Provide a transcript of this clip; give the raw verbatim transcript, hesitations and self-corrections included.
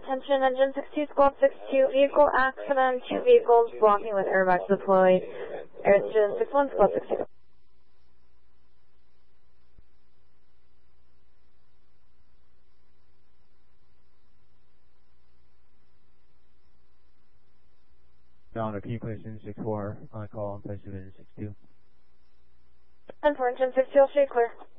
Attention, engine six two, squad six two, vehicle accident, two vehicles blocking with airbags deployed. Engine six one, squad six two. Donald, can you place in six four on call and place it in six two? And for engine six two, I'll stay clear.